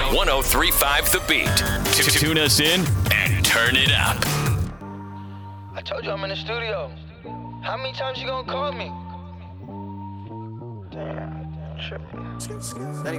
1035 The Beat. Tune us in and turn it up. I told you I'm in the studio. How many times you gonna call me? Damn, tripping.